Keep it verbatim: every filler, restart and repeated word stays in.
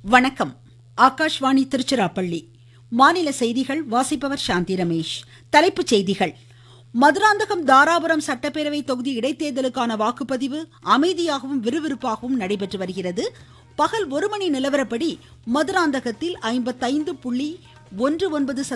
வணக்கம். ஆகாஷ்வாணி திருச்சிராப்பள்ளி. மாநில செய்திகள் வாசிப்பவர் சாந்தி ரமேஷ். தலைப்புச் செய்திகள். மதுராந்தகம் தாராபுரம் சட்டப்பேரவை தொகுதி இடைத்தேர்தலுக்கான வாக்குப்பதிவு அமைதியாகவும் விறுவிறுப்பாகவும் நடைபெற்று வருகிறது. பகல் ஒரு மணி நிலவரப்படி மதுராந்தகத்தில் ஐம்பத்தைந்து புள்ளி ஒன்று ஒன்பது